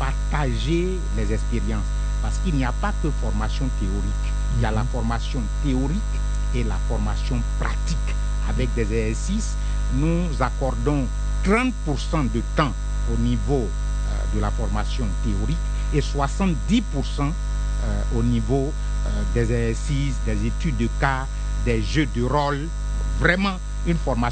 partager les expériences. Parce qu'il n'y a pas que formation théorique. Il y a la formation théorique et la formation pratique. Avec des exercices, nous accordons 30% de temps au niveau de la formation théorique et 70% au niveau des exercices, des études de cas, des jeux de rôle. Vraiment une formation